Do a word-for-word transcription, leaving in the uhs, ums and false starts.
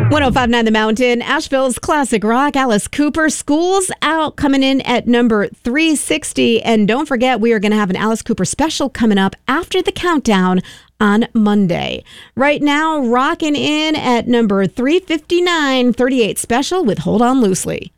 one oh five point nine The Mountain, Asheville's classic rock, Alice Cooper. School's Out coming in at number three sixty. And don't forget, we are going to have an Alice Cooper special coming up after the countdown on Monday. Right now, rocking in at number three fifty-nine, thirty-eight Special with Hold On Loosely.